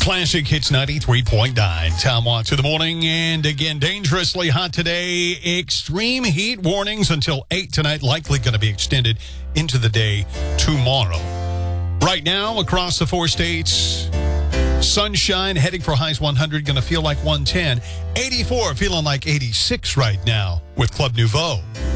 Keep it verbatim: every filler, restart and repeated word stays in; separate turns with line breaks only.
Classic Hits ninety-three point nine. Tom Watts in the morning, and again, dangerously hot today. Extreme heat warnings until eight tonight, likely going to be extended into the day tomorrow. Right now, across the four states, sunshine, heading for highs one hundred, going to feel like one ten. eighty-four, feeling like eighty-six right now with Club Nouveau.